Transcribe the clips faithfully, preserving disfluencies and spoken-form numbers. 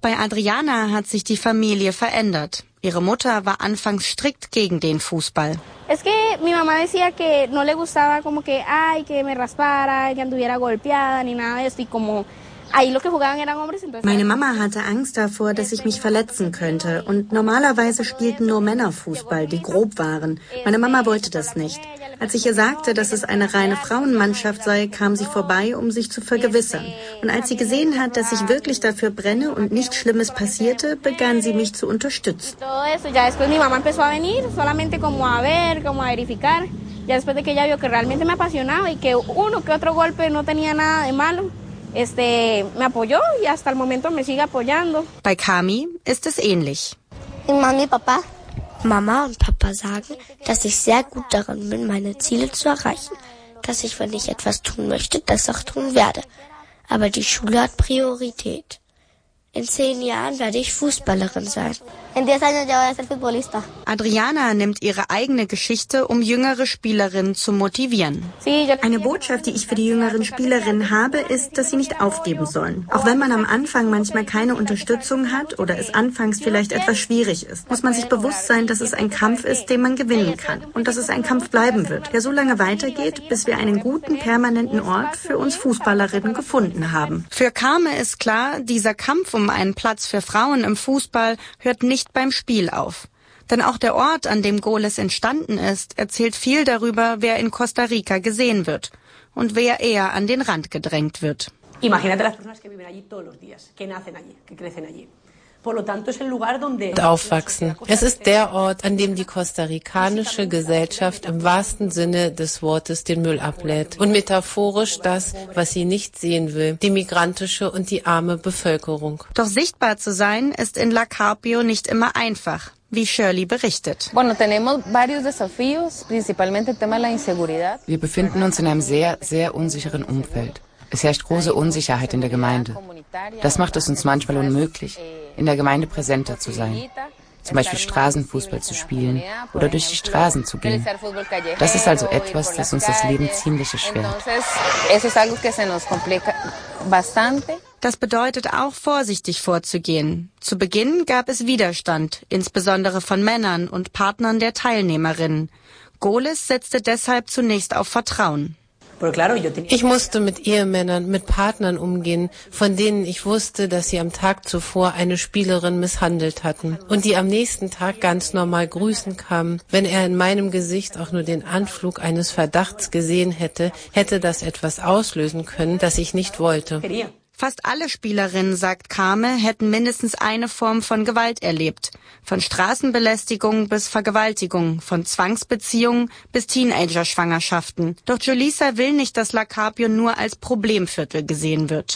bei Adriana hat sich die Familie verändert. Ihre Mutter war anfangs strikt gegen den Fußball. Es que mi mamá decía que no le gustaba como que ay que me raspara, que anduviera golpeada ni nada de esto y como Meine Mama hatte Angst davor, dass ich mich verletzen könnte. Und normalerweise spielten nur Männer Fußball, die grob waren. Meine Mama wollte das nicht. Als ich ihr sagte, dass es eine reine Frauenmannschaft sei, kam sie vorbei, um sich zu vergewissern. Und als sie gesehen hat, dass ich wirklich dafür brenne und nichts Schlimmes passierte, begann sie mich zu unterstützen. Ya después de que ella vio que realmente me apasionaba y que uno que otro golpe no tenía nada de malo. Este, me apoyó y hasta el momento me sigue apoyando. Bei Kami ist es ähnlich. Mami, Papa. Mama und Papa sagen, dass ich sehr gut darin bin, meine Ziele zu erreichen. Dass ich, wenn ich etwas tun möchte, das auch tun werde. Aber die Schule hat Priorität. In zehn Jahren werde ich Fußballerin sein. In diez años ya voy a ser futbolista. Adriana nimmt ihre eigene Geschichte, um jüngere Spielerinnen zu motivieren. Eine Botschaft, die ich für die jüngeren Spielerinnen habe, ist, dass sie nicht aufgeben sollen. Auch wenn man am Anfang manchmal keine Unterstützung hat oder es anfangs vielleicht etwas schwierig ist, muss man sich bewusst sein, dass es ein Kampf ist, den man gewinnen kann. Und dass es ein Kampf bleiben wird, der so lange weitergeht, bis wir einen guten, permanenten Ort für uns Fußballerinnen gefunden haben. Für Carme ist klar, dieser Kampf um einen Platz für Frauen im Fußball hört nicht beim Spiel auf. Denn auch der Ort, an dem Goles entstanden ist, erzählt viel darüber, wer in Costa Rica gesehen wird und wer eher an den Rand gedrängt wird. Imagínate las personas que viven allí todos los días, que nacen allí, que crecen allí. Und aufwachsen. Es ist der Ort, an dem die kostarikanische Gesellschaft im wahrsten Sinne des Wortes den Müll ablädt und metaphorisch das, was sie nicht sehen will, die migrantische und die arme Bevölkerung. Doch sichtbar zu sein, ist in La Carpio nicht immer einfach, wie Shirley berichtet. Wir befinden uns in einem sehr, sehr unsicheren Umfeld. Es herrscht große Unsicherheit in der Gemeinde. Das macht es uns manchmal unmöglich, in der Gemeinde präsenter zu sein. Zum Beispiel Straßenfußball zu spielen oder durch die Straßen zu gehen. Das ist also etwas, das uns das Leben ziemlich erschwert. Das bedeutet auch, vorsichtig vorzugehen. Zu Beginn gab es Widerstand, insbesondere von Männern und Partnern der Teilnehmerinnen. Goles setzte deshalb zunächst auf Vertrauen. Ich musste mit Ehemännern, mit Partnern umgehen, von denen ich wusste, dass sie am Tag zuvor eine Spielerin misshandelt hatten und die am nächsten Tag ganz normal grüßen kamen. Wenn er in meinem Gesicht auch nur den Anflug eines Verdachts gesehen hätte, hätte das etwas auslösen können, das ich nicht wollte. Fast alle Spielerinnen, sagt Carme, hätten mindestens eine Form von Gewalt erlebt. Von Straßenbelästigung bis Vergewaltigung, von Zwangsbeziehungen bis Teenager-Schwangerschaften. Doch Julissa will nicht, dass La Carpio nur als Problemviertel gesehen wird.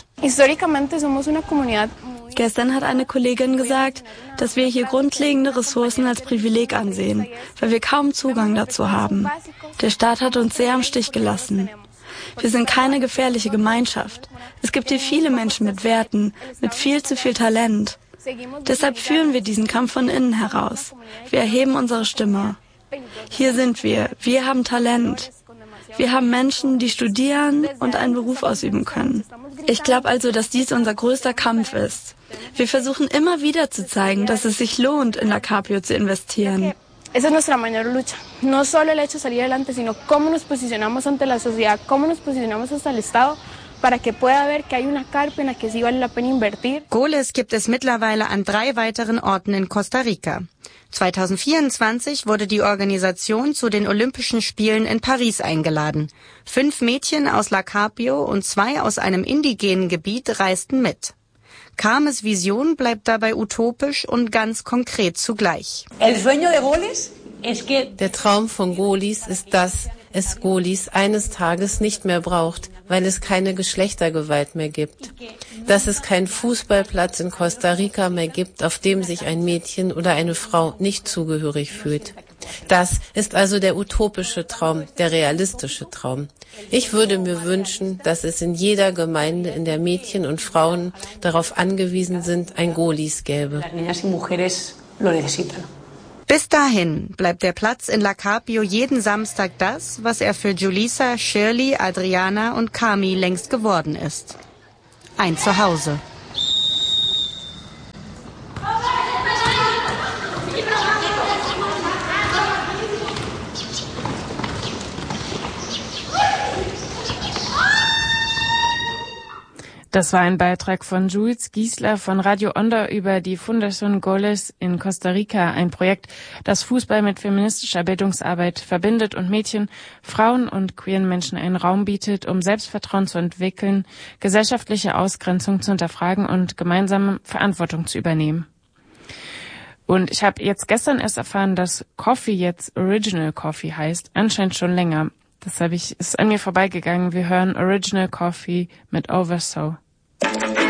Gestern hat eine Kollegin gesagt, dass wir hier grundlegende Ressourcen als Privileg ansehen, weil wir kaum Zugang dazu haben. Der Staat hat uns sehr im Stich gelassen. Wir sind keine gefährliche Gemeinschaft. Es gibt hier viele Menschen mit Werten, mit viel zu viel Talent. Deshalb führen wir diesen Kampf von innen heraus. Wir erheben unsere Stimme. Hier sind wir. Wir haben Talent. Wir haben Menschen, die studieren und einen Beruf ausüben können. Ich glaube also, dass dies unser größter Kampf ist. Wir versuchen immer wieder zu zeigen, dass es sich lohnt, in La Carpio zu investieren. Esa es nuestra mayor lucha. No solo el hecho de salir adelante, sino cómo nos posicionamos ante la sociedad, cómo nos posicionamos hasta el Estado, para que pueda ver que hay una Carpio en la que sí vale la pena invertir. Goles gibt es mittlerweile an drei weiteren Orten in Costa Rica. zweitausendvierundzwanzig wurde die Organisation zu den Olympischen Spielen in Paris eingeladen. Fünf Mädchen aus La Carpio und zwei aus einem indigenen Gebiet reisten mit. Carmes Vision bleibt dabei utopisch und ganz konkret zugleich. Der Traum von Golis ist, dass es Golis eines Tages nicht mehr braucht, weil es keine Geschlechtergewalt mehr gibt. Dass es keinen Fußballplatz in Costa Rica mehr gibt, auf dem sich ein Mädchen oder eine Frau nicht zugehörig fühlt. Das ist also der utopische Traum, der realistische Traum. Ich würde mir wünschen, dass es in jeder Gemeinde, in der Mädchen und Frauen darauf angewiesen sind, ein Golis gäbe. Bis dahin bleibt der Platz in La Carpio jeden Samstag das, was er für Julissa, Shirley, Adriana und Carmi längst geworden ist. Ein Zuhause. Das war ein Beitrag von Jules Giesler von Radio Onda über die Fundación Goles in Costa Rica, ein Projekt, das Fußball mit feministischer Bildungsarbeit verbindet und Mädchen, Frauen und queeren Menschen einen Raum bietet, um Selbstvertrauen zu entwickeln, gesellschaftliche Ausgrenzung zu hinterfragen und gemeinsame Verantwortung zu übernehmen. Und ich habe jetzt gestern erst erfahren, dass Coffee jetzt Original Coffee heißt, anscheinend schon länger. Das habe ich, ist an mir vorbeigegangen. Wir hören Original Coffee mit Oversoul.